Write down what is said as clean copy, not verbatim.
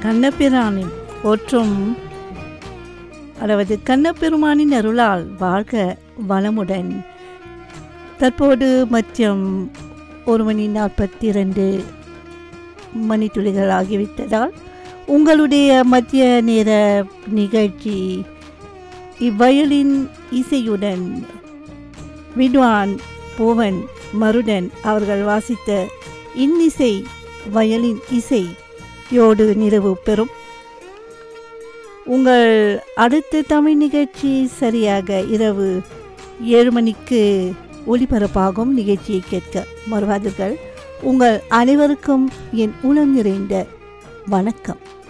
கண்ணபிரானின் போற்றும் அதாவது கண்ணபெருமானின் அருளால் வாழ்க வளமுடன். தற்போது மதியம் 1:42 மணித்துளிகள் ஆகிவிட்டதால் உங்களுடைய மத்திய நேர நிகழ்ச்சி இவ்வயலின் இசையுடன் வித்வான் போவன் மருடன் அவர்கள் வாசித்த இன்னிசை வயலின் இசையோடு நிறைவு பெறும். உங்கள் அடுத்த தமிழ் நிகழ்ச்சி சரியாக இரவு 7 மணிக்கு ஒளிபரப்பாகும். நிகழ்ச்சியை கேட்க மறவாதீர்கள். உங்கள் அனைவருக்கும் என் உளம் நிறைந்த வணக்கம்.